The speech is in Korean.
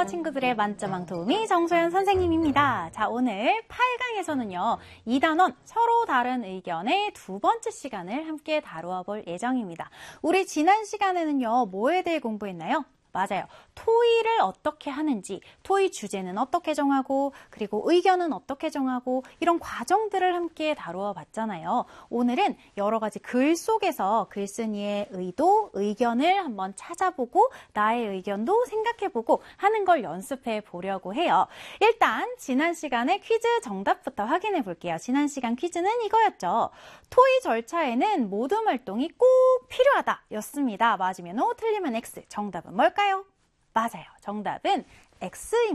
친구들의 만점왕 도우미 정소연 선생님입니다. 자, 오늘 8강에서는요, 2단원 서로 다른 의견의 두 번째 시간을 함께 다루어 볼 예정입니다. 우리 지난 시간에는요, 뭐에 대해 공부했나요? 맞아요. 토의를 어떻게 하는지, 토의 주제는 어떻게 정하고, 그리고 의견은 어떻게 정하고, 이런 과정들을 함께 다루어 봤잖아요. 오늘은 여러 가지 글 속에서 글쓴이의 의도, 의견을 한번 찾아보고, 나의 의견도 생각해보고 하는 걸 연습해 보려고 해요. 일단 지난 시간에 퀴즈 정답부터 확인해 볼게요. 지난 시간 퀴즈는 이거였죠. 토의 절차에는 모든 활동이 꼭 필요하다 였습니다. 맞으면 O, 틀리면 X. 정답은 뭘까요? 맞아요. 정답은 X입니다.